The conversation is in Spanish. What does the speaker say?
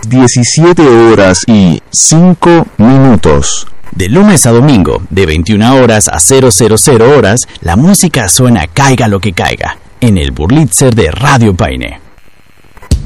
17 horas y 5 minutos. De lunes a domingo, de 21 horas a 000 horas, la música suena caiga lo que caiga, en el Burlitzer de Radio Paine.